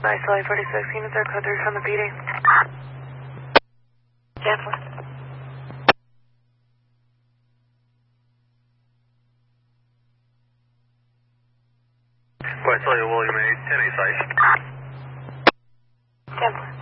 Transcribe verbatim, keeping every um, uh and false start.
Nice, L A forty-six, units are code three from the beating. Cancel. West L A William eight, ten eight site. Cancel.